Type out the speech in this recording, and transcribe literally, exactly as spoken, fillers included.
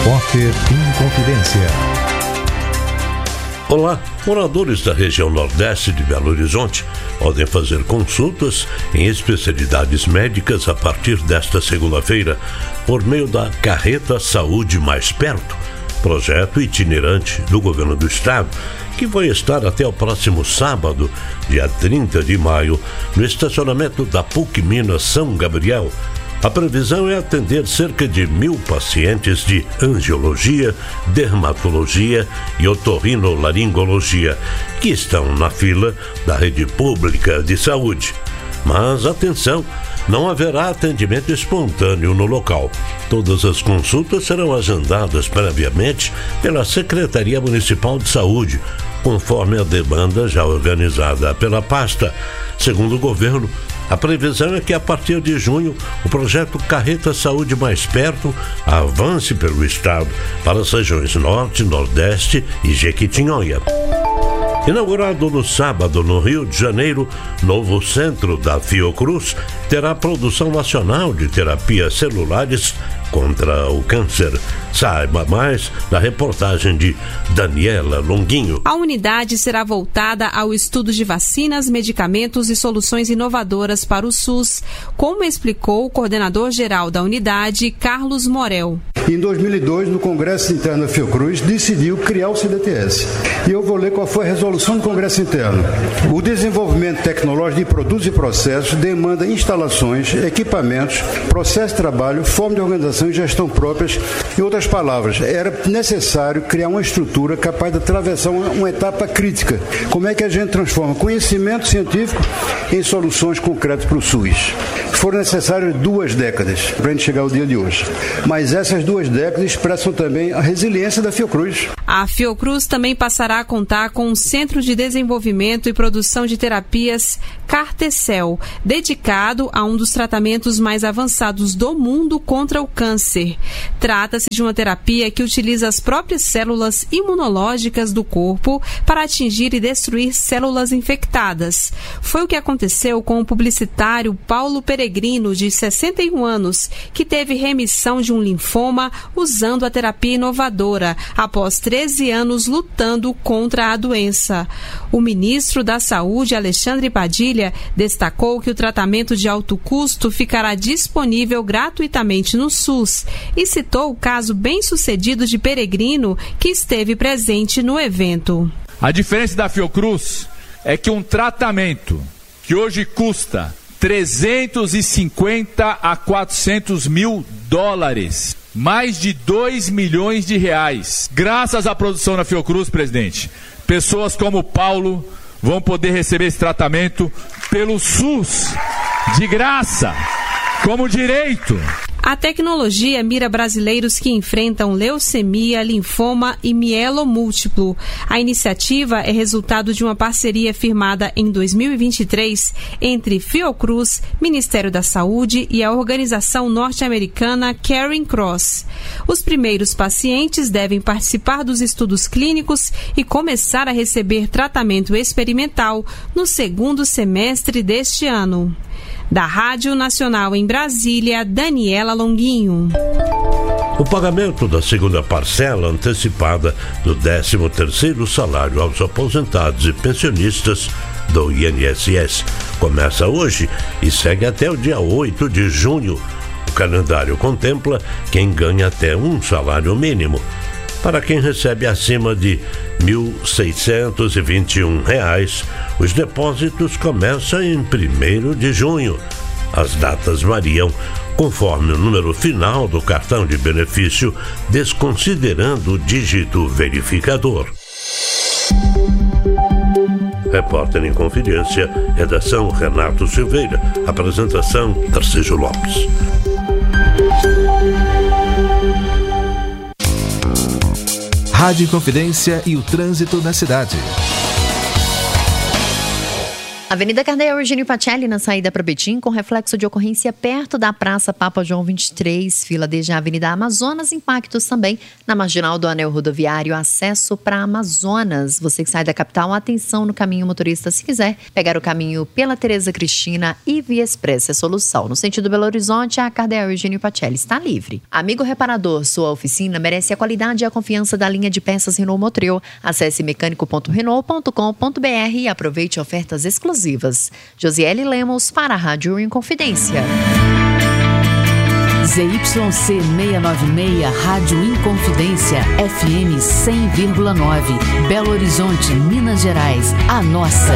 Repórter Inconfidência. Olá, moradores da região nordeste de Belo Horizonte podem fazer consultas em especialidades médicas a partir desta segunda-feira por meio da Carreta Saúde Mais Perto, projeto itinerante do governo do estado, que vai estar até o próximo sábado, dia trinta de maio, no estacionamento da P U C Minas São Gabriel. A previsão é atender cerca de mil pacientes de angiologia, dermatologia e otorrinolaringologia, que estão na fila da rede pública de saúde. Mas atenção, não haverá atendimento espontâneo no local. Todas as consultas serão agendadas previamente pela Secretaria Municipal de Saúde, conforme a demanda já organizada pela pasta. Segundo o governo, a previsão é que a partir de junho o projeto Carreta Saúde Mais Perto avance pelo estado para as regiões Norte, Nordeste e Jequitinhonha. Inaugurado no sábado no Rio de Janeiro, novo centro da Fiocruz terá produção nacional de terapias celulares contra o câncer. Saiba mais na reportagem de Daniela Longuinho. A unidade será voltada ao estudo de vacinas, medicamentos e soluções inovadoras para o SUS, como explicou o coordenador-geral da unidade, Carlos Morel. Em dois mil e dois, no Congresso Interno da Fiocruz, decidiu criar o C D T S. E eu vou ler qual foi a resolução do Congresso Interno. O desenvolvimento tecnológico de produtos e processos demanda instalações, equipamentos, processo de trabalho, forma de organização e gestão próprias. Em outras palavras, era necessário criar uma estrutura capaz de atravessar uma, uma etapa crítica. Como é que a gente transforma conhecimento científico em soluções concretas para o SUS? Foram necessárias duas décadas para a gente chegar ao dia de hoje. Mas essas duas décadas expressam também a resiliência da Fiocruz. A Fiocruz também passará a contar com um Centro de Desenvolvimento e Produção de Terapias Cartecel, dedicado a um dos tratamentos mais avançados do mundo contra o câncer. Trata-se de uma terapia que utiliza as próprias células imunológicas do corpo para atingir e destruir células infectadas. Foi o que aconteceu com o publicitário Paulo Peregrino, de sessenta e um anos, que teve remissão de um linfoma usando a terapia inovadora, após treze anos lutando contra a doença. O ministro da Saúde, Alexandre Padilha, destacou que o tratamento de alto custo ficará disponível gratuitamente no SUS e citou o caso bem-sucedido de Peregrino, que esteve presente no evento. A diferença da Fiocruz é que um tratamento que hoje custa trezentos e cinquenta a quatrocentos mil dólares, mais de dois milhões de reais. Graças à produção na Fiocruz, presidente, pessoas como o Paulo vão poder receber esse tratamento pelo SUS, de graça, como direito. A tecnologia mira brasileiros que enfrentam leucemia, linfoma e mielo múltiplo. A iniciativa é resultado de uma parceria firmada em dois mil e vinte e três entre Fiocruz, Ministério da Saúde e a organização norte-americana Caring Cross. Os primeiros pacientes devem participar dos estudos clínicos e começar a receber tratamento experimental no segundo semestre deste ano. Da Rádio Nacional em Brasília, Daniela Longuinho. O pagamento da segunda parcela antecipada do décimo terceiro salário aos aposentados e pensionistas do I N S S começa hoje e segue até o dia oito de junho. O calendário contempla quem ganha até um salário mínimo. Para quem recebe acima de mil seiscentos e vinte e um reais, os depósitos começam em primeiro de junho. As datas variam conforme o número final do cartão de benefício, desconsiderando o dígito verificador. Repórter em Confidência, redação Renato Silveira, apresentação Tarcísio Lopes. Rádio Confidência e o trânsito na cidade. Avenida Cardeal Eugênio Pacelli, na saída para Betim, com reflexo de ocorrência perto da Praça Papa João vinte e três, fila desde a Avenida Amazonas, impactos também na marginal do anel rodoviário, acesso para Amazonas. Você que sai da capital, atenção no caminho motorista, se quiser pegar o caminho pela Tereza Cristina e Via Expressa é solução. No sentido Belo Horizonte, a Cardeal Eugênio Pacelli está livre. Amigo reparador, sua oficina merece a qualidade e a confiança da linha de peças Renault Motril. Acesse mecânico ponto renault ponto com ponto b r e aproveite ofertas exclusivas. Josiele Lemos para a Rádio Inconfidência. Z Y C seiscentos e noventa e seis, Rádio Inconfidência, F M cem vírgula nove, Belo Horizonte, Minas Gerais, a nossa.